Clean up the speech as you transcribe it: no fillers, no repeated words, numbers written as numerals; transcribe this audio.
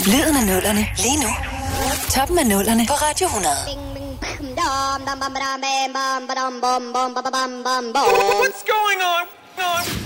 Lyden af nullerne. Lige nu. Toppen af nullerne på Radio 100. What's going on?